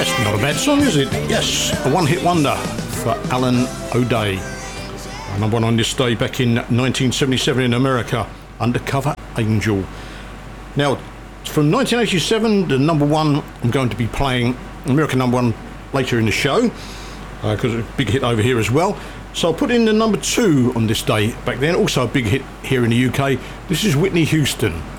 That's not a bad song, is it? Yes, a one-hit wonder for Alan O'Day. Number one on this day back in 1977 in America, Undercover Angel. Now, from 1987, the number one, I'm going to be playing American number one later in the show, because it's a big hit over here as well. So I'll put in the number two on this day back then, also a big hit here in the UK. This is Whitney Houston.